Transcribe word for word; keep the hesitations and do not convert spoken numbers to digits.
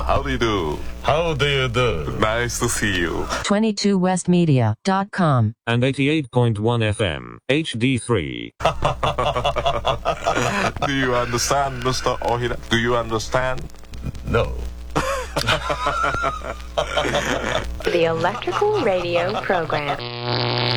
How do you do? How do you do? Nice to see you. twenty-two west media dot com and eighty-eight point one F M, H D three. Do you understand, Mister Ohira? Do you understand? No. The Electrical Radio Program.